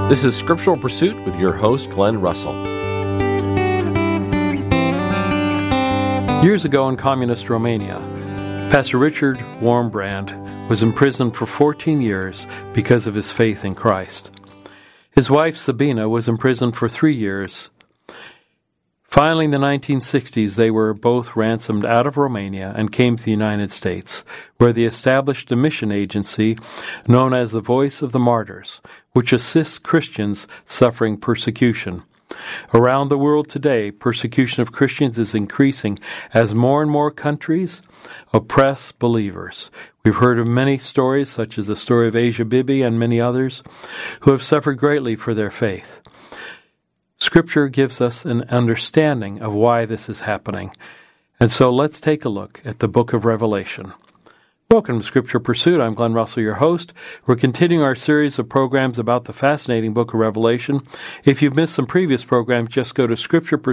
This is Scriptural Pursuit with your host, Glenn Russell. Years ago in communist Romania, Pastor Richard Wurmbrand was imprisoned for 14 years because of his faith in Christ. His wife, Sabina, was imprisoned for 3 years. Finally, in the 1960s, they were both ransomed out of Romania and came to the United States, where they established a mission agency known as the Voice of the Martyrs, which assists Christians suffering persecution. Around the world today, persecution of Christians is increasing as more and more countries oppress believers. We've heard of many stories, such as the story of Asia Bibi and many others, who have suffered greatly for their faith. Scripture gives us an understanding of why this is happening. And so let's take a look at the book of Revelation. Welcome to Scripture Pursuit. I'm Glenn Russell, your host. We're continuing our series of programs about the fascinating book of Revelation. If you've missed some previous programs, just go to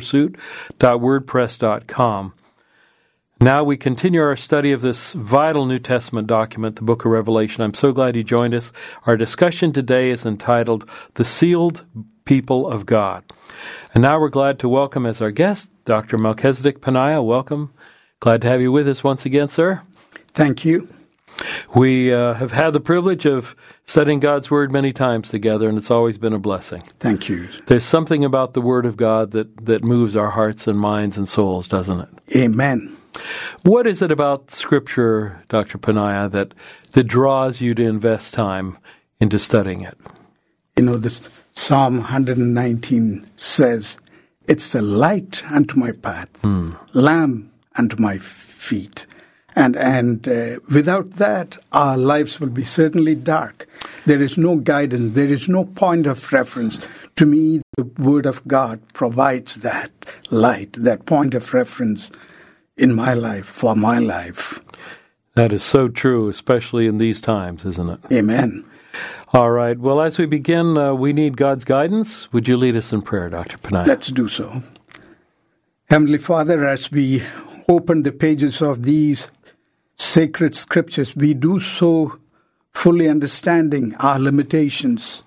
scripturepursuit.wordpress.com. Now we continue our study of this vital New Testament document, the book of Revelation. I'm so glad you joined us. Our discussion today is entitled, The Sealed People of God. And now we're glad to welcome as our guest, Dr. Melchizedek Paniah. Welcome. Glad to have you with us once again, sir. Thank you. We have had the privilege of studying God's Word many times together, and it's always been a blessing. Thank you. There's something about the Word of God that moves our hearts and minds and souls, doesn't it? Amen. What is it about Scripture, Dr. Paniah, that draws you to invest time into studying it? You know, this Psalm 119 says, it's a light unto my path, lamp unto my feet. And without that, our lives will be certainly dark. There is no guidance. There is no point of reference. To me, the Word of God provides that light, that point of reference in my life, for my life. That is so true, especially in these times, isn't it? Amen. All right. Well, as we begin, we need God's guidance. Would you lead us in prayer, Dr. Paniah? Let's do so. Heavenly Father, as we open the pages of these sacred scriptures, we do so fully understanding our limitations.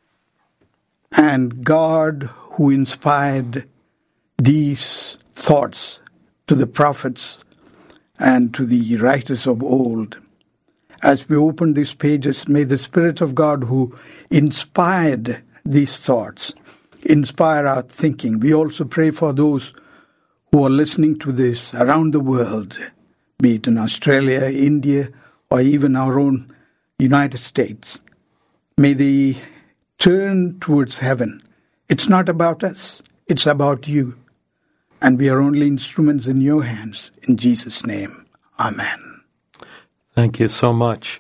And God, who inspired these thoughts to the prophets and to the writers of old, as we open these pages, may the Spirit of God who inspired these thoughts inspire our thinking. We also pray for those who are listening to this around the world, be it in Australia, India, or even our own United States. May they turn towards heaven. It's not about us, it's about you. And we are only instruments in your hands. In Jesus' name, amen. Thank you so much.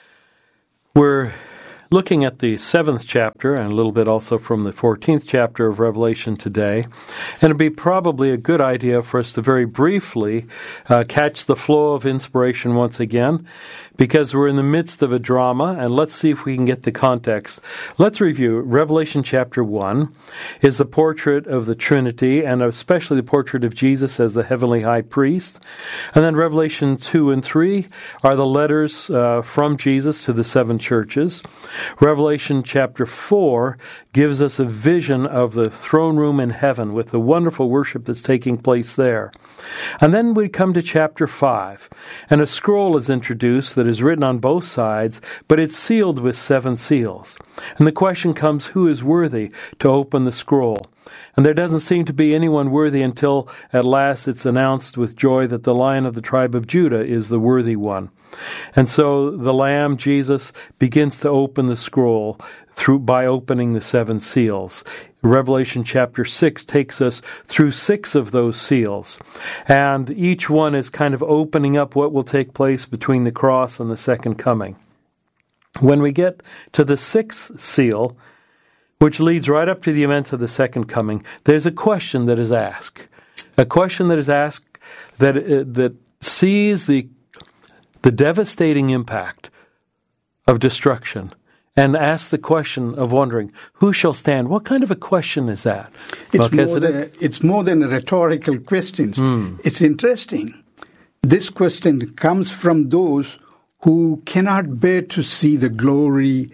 We're looking at the 7th chapter and a little bit also from the 14th chapter of Revelation today. And it'd be probably a good idea for us to very briefly catch the flow of inspiration once again, because we're in the midst of a drama, and let's see if we can get the context. Let's review. Revelation chapter 1 is the portrait of the Trinity, and especially the portrait of Jesus as the heavenly high priest. And then Revelation 2 and 3 are the letters from Jesus to the 7 churches. Revelation chapter 4 gives us a vision of the throne room in heaven with the wonderful worship that's taking place there. And then we come to chapter 5, and a scroll is introduced that is written on both sides, but it's sealed with 7 seals. And the question comes, who is worthy to open the scroll? And there doesn't seem to be anyone worthy until at last it's announced with joy that the Lion of the tribe of Judah is the worthy one. And so the Lamb, Jesus, begins to open the scroll by opening the 7 seals. Revelation chapter 6 takes us through 6 of those seals, and each one is kind of opening up what will take place between the cross and the second coming. When we get to the 6th seal, which leads right up to the events of the second coming, there's a question that is asked. A question that is asked that sees the devastating impact of destruction and asks the question of wondering, who shall stand? What kind of a question is that? It's more than a rhetorical question. It's interesting. This question comes from those who cannot bear to see the glory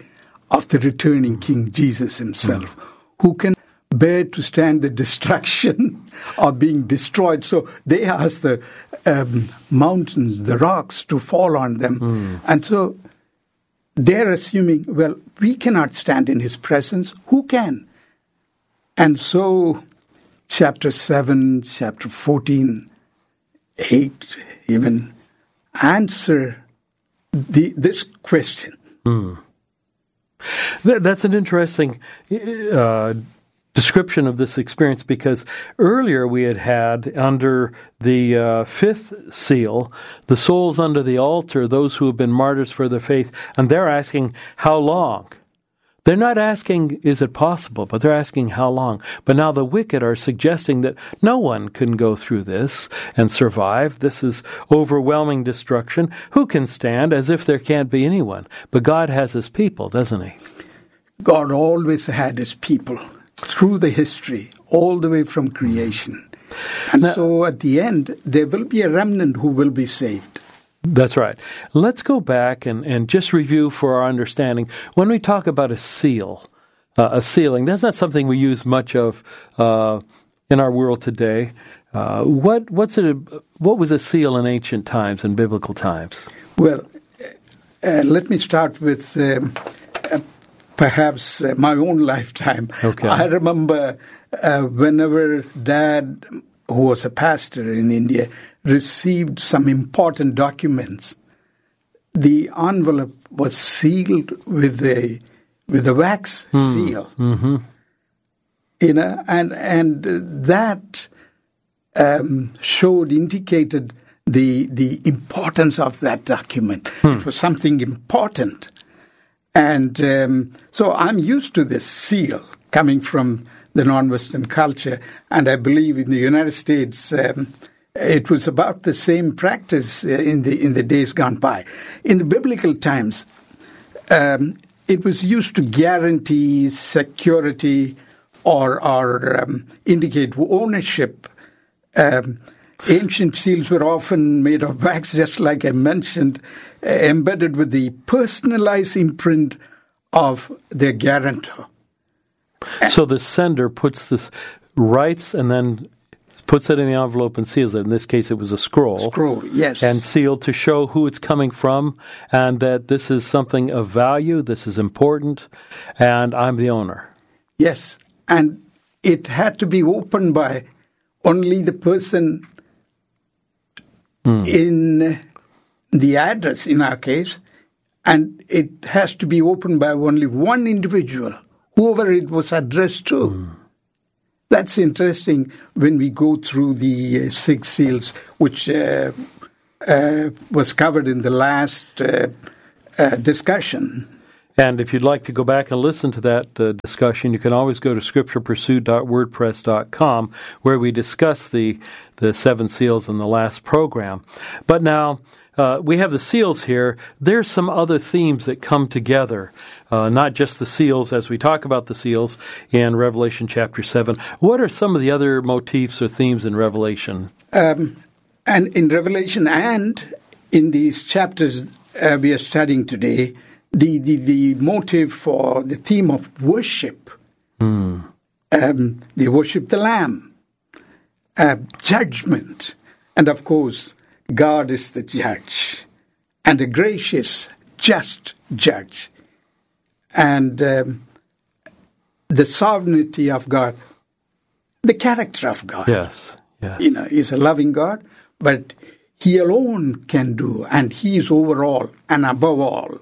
of the returning King Jesus himself, who can bear to stand the destruction of being destroyed. So they ask the mountains, the rocks to fall on them. And so they're assuming, well, we cannot stand in his presence. Who can? And so chapter 7, chapter 14, 8 even answer this question. That's an interesting description of this experience, because earlier we had under the fifth seal, the souls under the altar, those who have been martyrs for their faith, and they're asking, how long? They're not asking, is it possible, but they're asking how long. But now the wicked are suggesting that no one can go through this and survive. This is overwhelming destruction. Who can stand? As if there can't be anyone. But God has his people, doesn't he? God always had his people through the history, all the way from creation. And now, so at the end, there will be a remnant who will be saved. That's right. Let's go back and just review for our understanding. When we talk about a seal, a sealing, that's not something we use much of in our world today. What was a seal in ancient times, in biblical times? Well, let me start with perhaps my own lifetime. Okay. I remember whenever Dad, who was a pastor in India, received some important documents, the envelope was sealed with a wax seal. Mm-hmm. You know, and that indicated the importance of that document. It was something important. And so I'm used to this seal coming from the non-Western culture, and I believe in the United States it was about the same practice in the days gone by. In the biblical times, it was used to guarantee security or indicate ownership. Ancient seals were often made of wax, just like I mentioned, embedded with the personalized imprint of their guarantor. So the sender writes and then puts it in the envelope and seals it. In this case, it was a scroll. Scroll, yes. And sealed to show who it's coming from and that this is something of value, this is important, and I'm the owner. Yes, and it had to be opened by only the person in the address, in our case, and it has to be opened by only one individual, whoever it was addressed to. That's interesting when we go through the six seals, which was covered in the last discussion. And if you'd like to go back and listen to that discussion, you can always go to scripturepursuit.wordpress.com, where we discuss the seven seals in the last program. But now we have the seals here. There's some other themes that come together, not just the seals as we talk about the seals in Revelation chapter 7. What are some of the other motifs or themes in Revelation? And in Revelation and in these chapters we are studying today, the motive for the theme of worship. They worship the Lamb. Judgment. And of course, God is the judge, and a gracious, just judge. And the sovereignty of God, the character of God. Yes. You know, he's a loving God, but he alone can do, and he is over all and above all.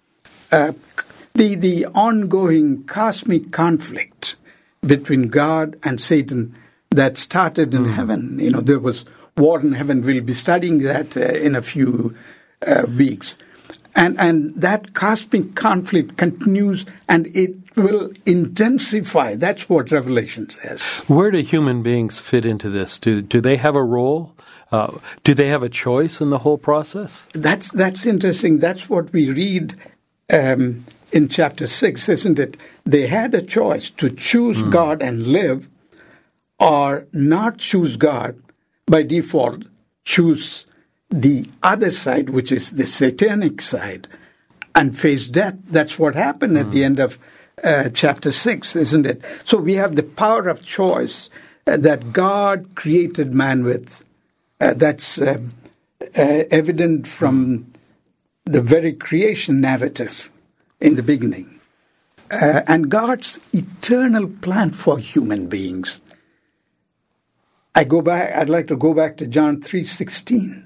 The ongoing cosmic conflict between God and Satan that started in heaven. You know, there was war in heaven. We'll be studying that in a few weeks. And that cosmic conflict continues, and it will intensify. That's what Revelation says. Where do human beings fit into this? Do they have a role? Do they have a choice in the whole process? That's interesting. That's what we read in chapter 6, isn't it? They had a choice to choose God and live, or not choose God, by default choose the other side, which is the satanic side, and face death. That's what happened at the end of chapter 6, isn't it? So we have the power of choice that God created man with. That's evident from the very creation narrative in the beginning. And God's eternal plan for human beings. I'd like to go back to John 3:16.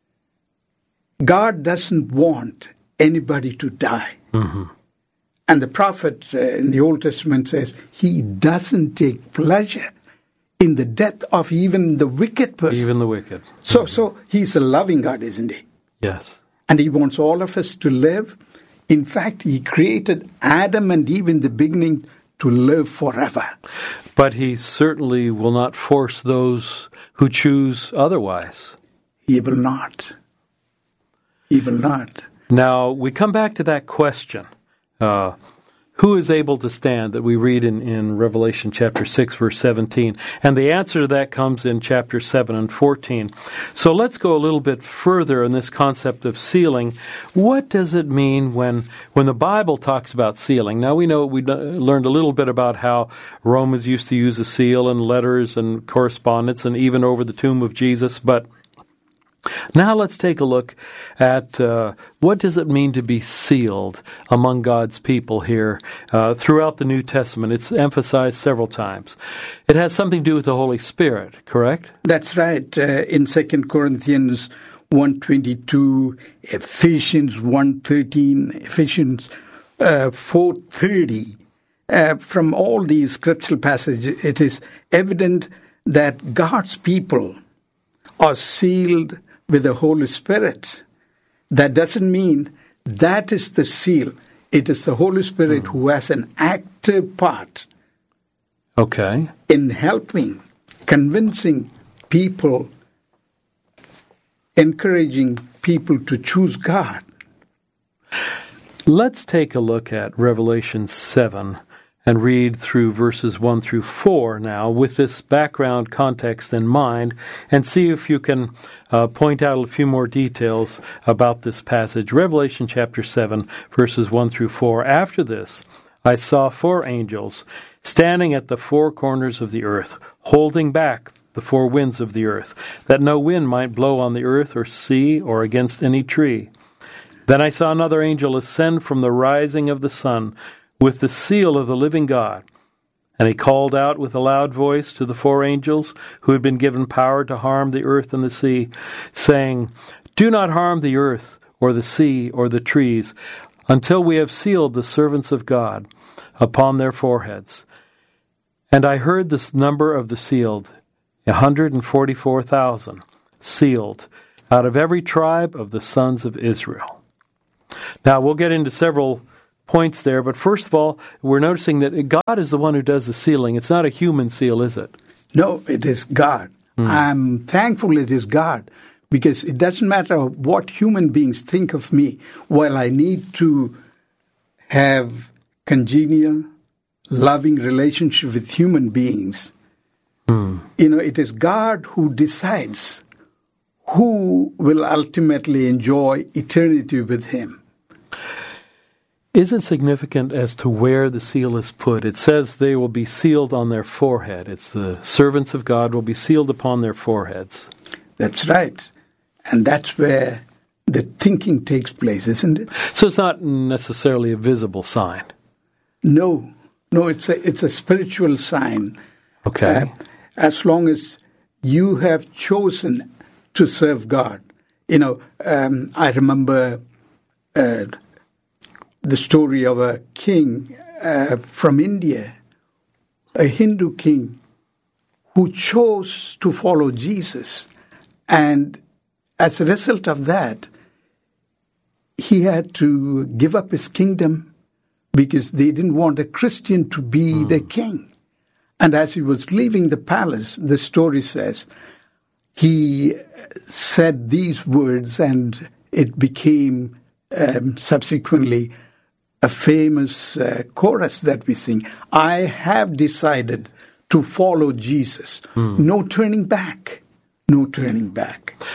God doesn't want anybody to die. Mm-hmm. And the prophet in the Old Testament says he doesn't take pleasure in the death of even the wicked person. Even the wicked. So he's a loving God, isn't he? Yes. And he wants all of us to live. In fact, he created Adam and Eve in the beginning to live forever. But he certainly will not force those who choose otherwise. He will not. He will not. Now, we come back to that question. Who is able to stand that we read in Revelation chapter 6, verse 17. And the answer to that comes in chapter 7 and 14. So let's go a little bit further in this concept of sealing. What does it mean when the Bible talks about sealing? Now we know we learned a little bit about how Romans used to use a seal and letters and correspondence and even over the tomb of Jesus, but now let's take a look at what does it mean to be sealed among God's people here throughout the New Testament. It's emphasized several times. It has something to do with the Holy Spirit, correct? That's right. In 2 Corinthians 1:22, Ephesians 1:13, Ephesians 4:30. From all these scriptural passages, it is evident that God's people are sealed with the Holy Spirit. That doesn't mean that is the seal. It is the Holy Spirit who has an active part in helping, convincing people, encouraging people to choose God. Let's take a look at Revelation 7 and read through verses 1 through 4 now with this background context in mind and see if you can point out a few more details about this passage. Revelation chapter 7, verses 1 through 4. After this, I saw 4 angels standing at the 4 corners of the earth, holding back the 4 winds of the earth, that no wind might blow on the earth or sea or against any tree. Then I saw another angel ascend from the rising of the sun, with the seal of the living God. And he called out with a loud voice to the 4 angels who had been given power to harm the earth and the sea, saying, Do not harm the earth or the sea or the trees, until we have sealed the servants of God upon their foreheads. And I heard the number of the sealed, 144,000, sealed, out of every tribe of the sons of Israel. Now, we'll get into several points there, but first of all, we're noticing that God is the one who does the sealing. It's not a human seal, is it? No, it is God. I'm thankful it is God, because it doesn't matter what human beings think of me. While I need to have congenial, loving relationship with human beings, it is God who decides who will ultimately enjoy eternity with Him. Is it significant as to where the seal is put? It says they will be sealed on their forehead. It's the servants of God will be sealed upon their foreheads. That's right. And that's where the thinking takes place, isn't it? So it's not necessarily a visible sign. No, it's a spiritual sign. Okay. As long as you have chosen to serve God. I remember the story of a king from India, a Hindu king who chose to follow Jesus. And as a result of that, he had to give up his kingdom because they didn't want a Christian to be the king. And as he was leaving the palace, the story says, he said these words, and it became subsequently a famous chorus that we sing. I have decided to follow Jesus. No turning back. No turning back.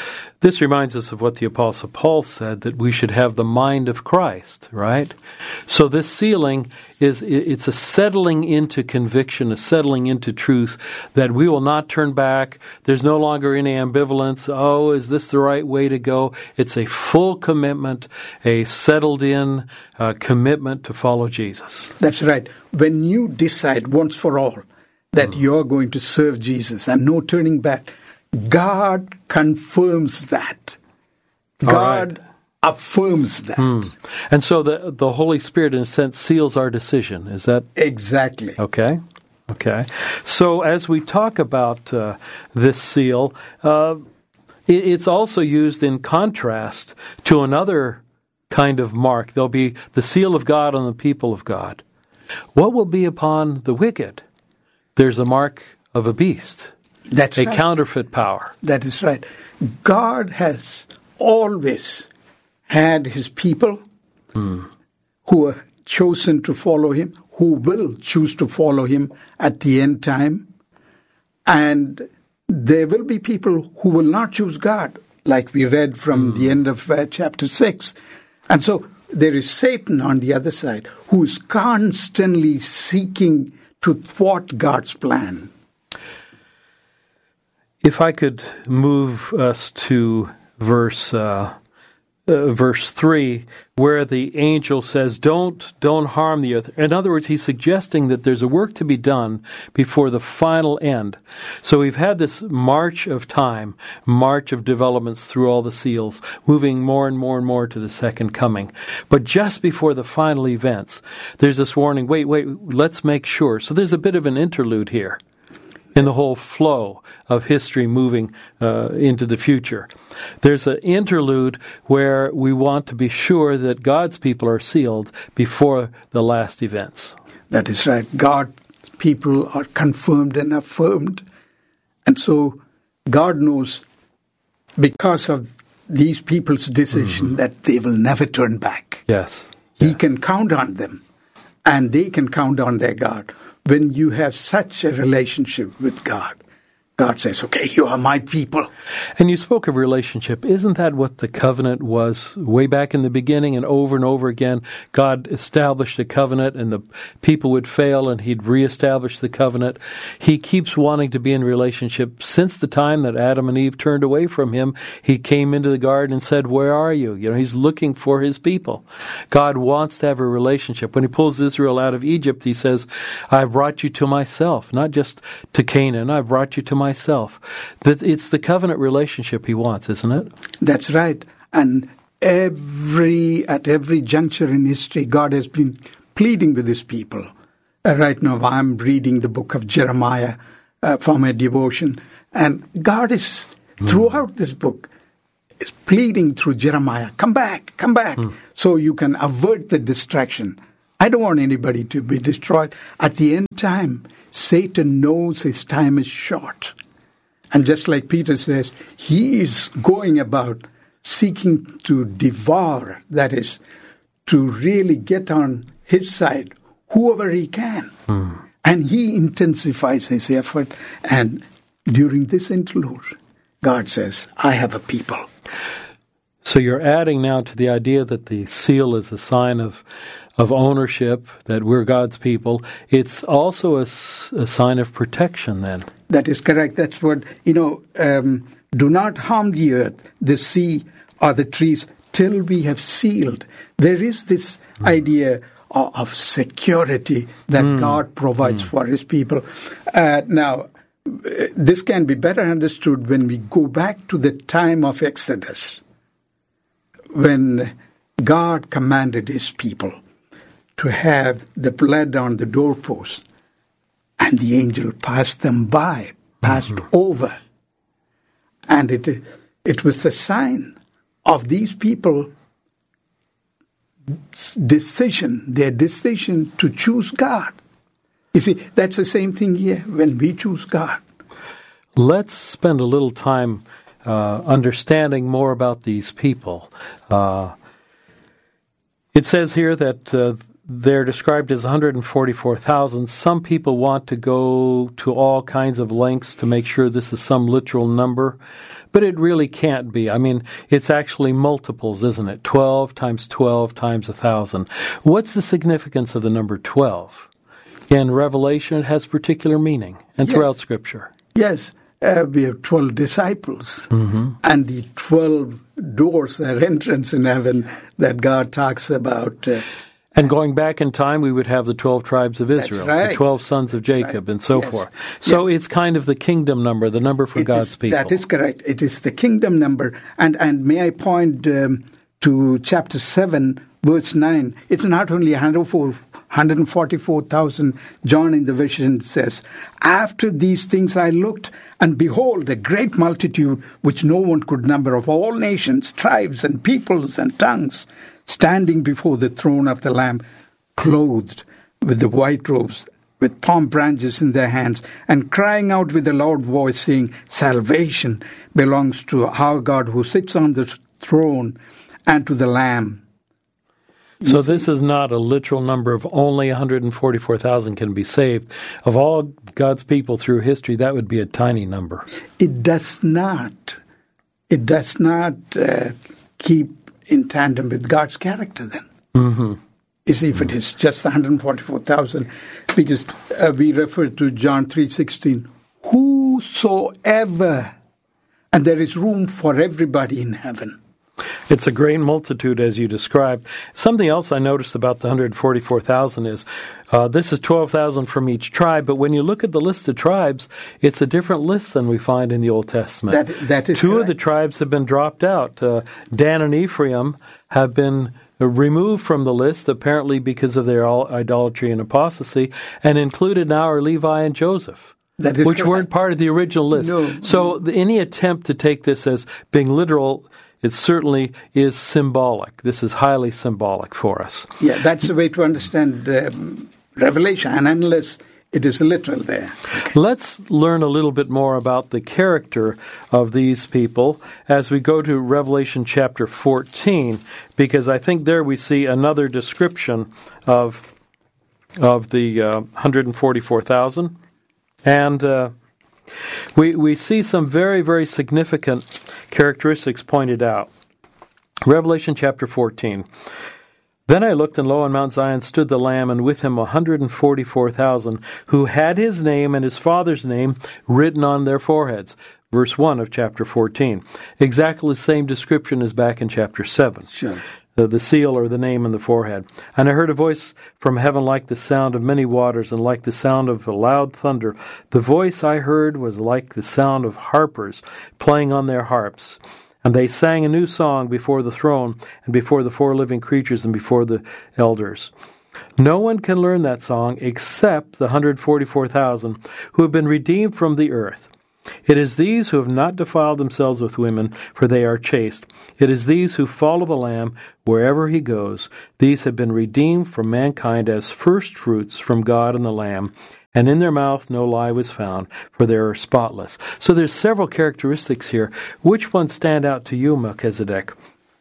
This reminds us of what the Apostle Paul said, that we should have the mind of Christ, right? So this sealing it's a settling into conviction, a settling into truth that we will not turn back. There's no longer any ambivalence. Oh, is this the right way to go? It's a full commitment, a settled in commitment to follow Jesus. That's right. When you decide once for all that you're going to serve Jesus and no turning back, God confirms that. God affirms that. And so the Holy Spirit, in a sense, seals our decision. Is that? Exactly. Okay. So as we talk about this seal, it's also used in contrast to another kind of mark. There'll be the seal of God on the people of God. What will be upon the wicked? There's a mark of a beast. That's a right. Counterfeit power. That is right. God has always had his people who are chosen to follow him, who will choose to follow him at the end time. And there will be people who will not choose God, like we read from the end of chapter 6. And so there is Satan on the other side, who is constantly seeking to thwart God's plan. If I could move us to verse 3, where the angel says, don't harm the earth. In other words, he's suggesting that there's a work to be done before the final end. So we've had this march of time, march of developments through all the seals, moving more and more and more to the second coming. But just before the final events, there's this warning, wait, let's make sure. So there's a bit of an interlude here in the whole flow of history moving into the future. There's an interlude where we want to be sure that God's people are sealed before the last events. That is right. God's people are confirmed and affirmed. And so God knows, because of these people's decision, that they will never turn back. Yes. He can count on them, and they can count on their God. When you have such a relationship with God, God says, okay, you are my people. And you spoke of relationship. Isn't that what the covenant was way back in the beginning? And over again, God established a covenant and the people would fail and he'd reestablish the covenant. He keeps wanting to be in relationship. Since the time that Adam and Eve turned away from him, he came into the garden and said, where are you? He's looking for his people. God wants to have a relationship. When he pulls Israel out of Egypt, he says, I brought you to myself, not just to Canaan. I brought you to myself. It's the covenant relationship he wants, isn't it? That's right. And at every juncture in history, God has been pleading with his people. Right now, I'm reading the book of Jeremiah for my devotion. And God is, throughout this book, is pleading through Jeremiah, come back, so you can avert the distraction. I don't want anybody to be destroyed. At the end time, Satan knows his time is short. And just like Peter says, he is going about seeking to devour, that is, to really get on his side, whoever he can. And he intensifies his effort. And during this interlude, God says, I have a people. So you're adding now to the idea that the seal is a sign of ownership, that we're God's people. It's also a sign of protection then. That is correct. That's what, do not harm the earth, the sea, or the trees till we have sealed. There is this idea of security that God provides for his people. Now, this can be better understood when we go back to the time of Exodus, when God commanded his people to have the blood on the doorpost, and the angel passed them by, passed over. And it was a sign of these people's their decision to choose God. You see, that's the same thing here when we choose God. Let's spend a little time understanding more about these people. It says here that they're described as 144,000. Some people want to go to all kinds of lengths to make sure this is some literal number, but it really can't be. I mean, it's actually multiples, isn't it? 12 times 12 times 1,000. What's the significance of the number 12? In Revelation, it has particular meaning, and throughout Scripture. Yes. We have 12 disciples, and the 12 doors, their entrance in heaven that God talks about. And going back in time, we would have the 12 tribes of Israel, the 12 sons of Jacob, and so forth. So it's kind of the kingdom number, the number for God's people. That is correct. It is the kingdom number. And may I point to chapter 7, verse 9. It's not only 144,000. John in the vision says, "After these things I looked, and behold, a great multitude, which no one could number, of all nations, tribes, and peoples, and tongues, standing before the throne of the Lamb, clothed with the white robes, with palm branches in their hands, and crying out with a loud voice, saying, Salvation belongs to our God who sits on the throne and to the Lamb." So this is not a literal number of only 144,000 can be saved. Of all God's people through history, that would be a tiny number. It does not. It does not keep in tandem with God's character then. You see, if it is just 144,000, because we refer to John 3:16, whosoever, and there is room for everybody in heaven. It's a great multitude, as you described. Something else I noticed about the 144,000 is this is 12,000 from each tribe, but when you look at the list of tribes, it's a different list than we find in the Old Testament. That is Two correct. of the tribes have been dropped out. Dan and Ephraim have been removed from the list, apparently because of their idolatry and apostasy, and included now are Levi and Joseph. That is which correct. weren't part of the original list. So any attempt to take this as being literal, it certainly is symbolic. This is highly symbolic for us. Yeah, that's the way to understand Revelation, and unless it is literal there. Okay. Let's learn a little bit more about the character of these people as we go to Revelation chapter 14, because I think there we see another description of the 144,000. And we see some very, very significant characteristics pointed out. Revelation chapter 14. Then I looked, and lo, on Mount Zion stood the Lamb, and with him 144,000, who had his name and his Father's name written on their foreheads. Verse 1 of chapter 14. Exactly the same description as back in chapter 7. Sure. The seal or the name in the forehead. And I heard a voice from heaven like the sound of many waters and like the sound of a loud thunder. The voice I heard was like the sound of harpers playing on their harps. And they sang a new song before the throne and before the four living creatures and before the elders. No one can learn that song except the 144,000 who have been redeemed from the earth. It is these who have not defiled themselves with women, for they are chaste. It is these who follow the Lamb wherever he goes. These have been redeemed from mankind as firstfruits from God and the Lamb, and in their mouth no lie was found, for they are spotless. So there's several characteristics here. Which ones stand out to you, Melchizedek?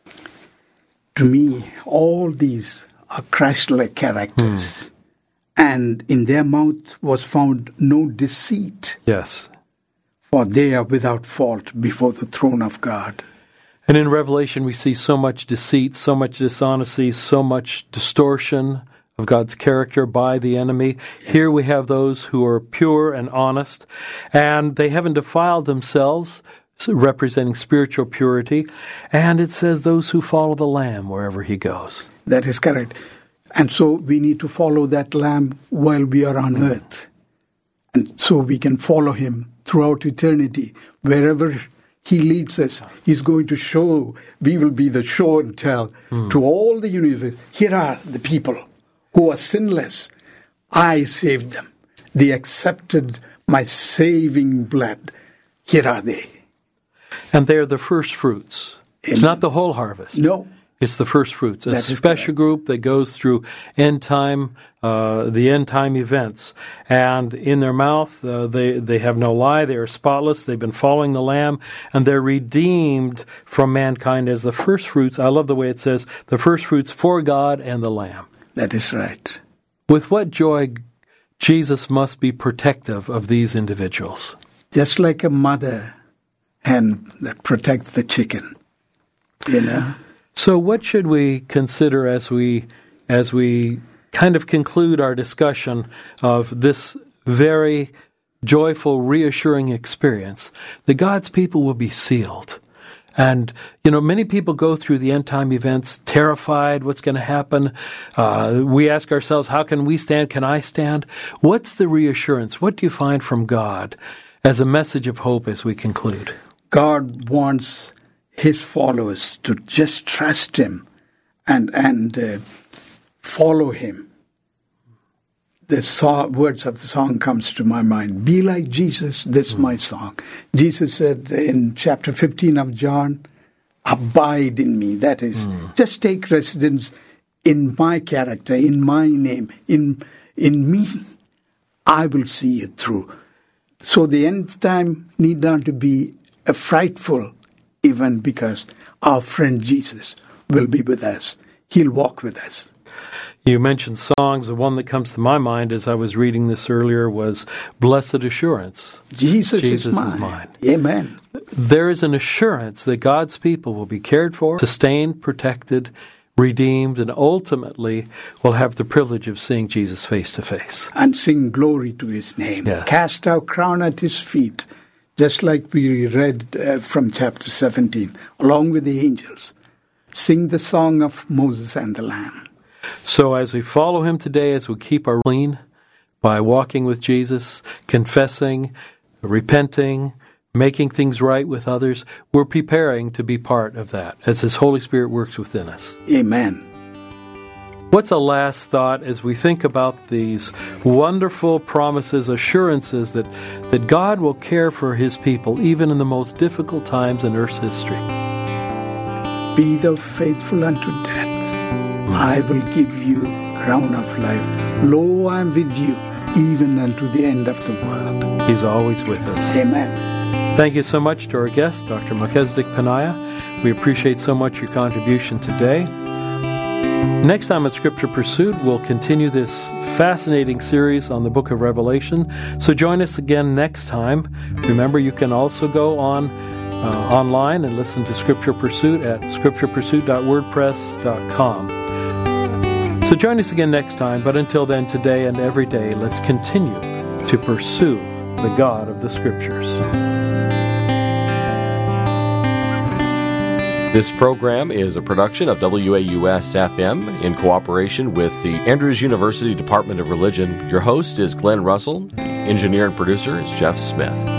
To me, all these are Christ-like characters, and in their mouth was found no deceit. Yes. For they are without fault before the throne of God. And in Revelation, we see so much deceit, so much dishonesty, so much distortion of God's character by the enemy. Yes. Here we have those who are pure and honest, and they haven't defiled themselves, representing spiritual purity. And it says those who follow the Lamb wherever he goes. That is correct. And so we need to follow that Lamb while we are on earth. And so we can follow him throughout eternity. Wherever he leads us, he's going to show, we will be the show and tell to all the universe. Here are the people who are sinless. I saved them. They accepted my saving blood. Here are they. And they're the first fruits. It's not the whole harvest. No. It's the first fruits, a special group that goes through the end time events. And in their mouth, they have no lie. They are spotless. They've been following the Lamb, and they're redeemed from mankind as the first fruits. I love the way it says, the first fruits for God and the Lamb. That is right. With what joy Jesus must be protective of these individuals. Just like a mother hen that protects the chicken, So what should we consider as we kind of conclude our discussion of this very joyful, reassuring experience, that God's people will be sealed? And, many people go through the end-time events terrified, what's going to happen? We ask ourselves, how can we stand? Can I stand? What's the reassurance? What do you find from God as a message of hope as we conclude? God wants his followers to just trust him and follow him. The words of the song comes to my mind. Be like Jesus, this is my song. Jesus said in chapter 15 of John, abide in me. That is, just take residence in my character, in my name, in me. I will see you through. So the end time need not to be a frightful event because our friend Jesus will be with us. He'll walk with us. You mentioned songs. The one that comes to my mind as I was reading this earlier was Blessed Assurance. Jesus is mine. Amen. There is an assurance that God's people will be cared for, sustained, protected, redeemed, and ultimately will have the privilege of seeing Jesus face to face. And sing glory to his name. Yes. Cast our crown at his feet, just like we read from chapter 17, along with the angels. Sing the song of Moses and the Lamb. So as we follow him today, as we keep our clean by walking with Jesus, confessing, repenting, making things right with others, we're preparing to be part of that as his Holy Spirit works within us. Amen. What's a last thought as we think about these wonderful promises, assurances that God will care for his people even in the most difficult times in Earth's history? Be thou faithful unto death. I will give you crown of life. Lo, I am with you, even unto the end of the world. He's always with us. Amen. Thank you so much to our guest, Dr. Melchizedek Paniah. We appreciate so much your contribution today. Next time at Scripture Pursuit, we'll continue this fascinating series on the book of Revelation. So join us again next time. Remember, you can also go online and listen to Scripture Pursuit at scripturepursuit.wordpress.com. So join us again next time, but until then, today and every day, let's continue to pursue the God of the Scriptures. This program is a production of WAUS-FM in cooperation with the Andrews University Department of Religion. Your host is Glenn Russell. Engineer and producer is Jeff Smith.